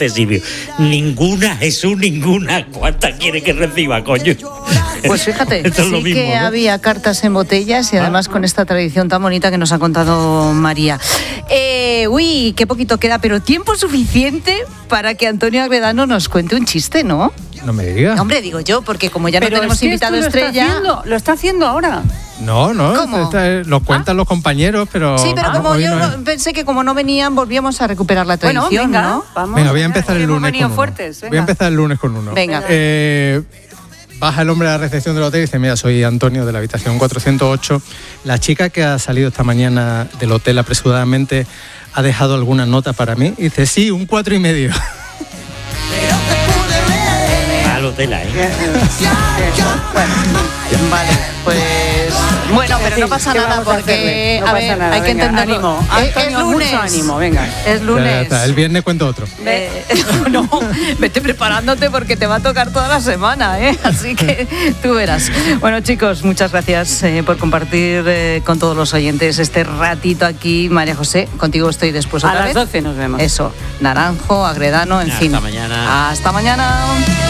dice Silvio, ninguna, Jesús, ninguna. ¿Cuántas quiere que reciba, coño? Pues fíjate, Esto es lo sí mismo, que ¿no? había cartas en botellas y además con esta tradición tan bonita que nos ha contado María. Uy, qué poquito queda, pero tiempo suficiente para que Antonio Agredano nos cuente un chiste, ¿no? No me digas. Hombre, digo yo, porque como ya no Pero tenemos es que invitado esto estrella... Lo está haciendo ahora. No, ¿Cómo? lo cuentan los compañeros, pero... Sí, pero como hoy yo no es. pensé que como no venían, volvíamos a recuperar la Bueno, tradición, venga, ¿no? vamos. Venga, voy a empezar el Hemos lunes venido con uno. fuertes, venga. Voy a empezar el lunes con uno. Venga. Baja el hombre a la recepción del hotel y dice, mira, soy Antonio de la habitación 408. La chica que ha salido esta mañana del hotel apresuradamente ha dejado alguna nota para mí. Y dice, sí, un 4,5. Al hotel, ¿eh? Vale, pues... Bueno, pero no pasa ¿Qué nada vamos a porque... hacerle? No a pasa ver, nada, hay que venga, entenderlo. ánimo. Es Antonio, lunes. mucho ánimo, venga. Es Ya lunes. está, el viernes cuento otro. No, vete preparándote porque te va a tocar toda la semana, ¿eh? Así que tú verás. Bueno, chicos, muchas gracias por compartir con todos los oyentes este ratito aquí. María José, contigo estoy después otra A vez. las 12 nos vemos. Eso, Naranjo, Agredano, en Hasta fin. mañana. Hasta mañana.